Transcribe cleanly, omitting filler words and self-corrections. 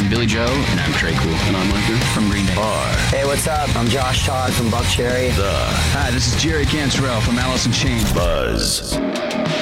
Billy Joe. And I'm Trey Cool. And I'm Micah from Green Day. Hey, what's up? I'm Josh Todd from Buckcherry. Hi, this is Jerry Cantrell from Alice in Chains. Buzz.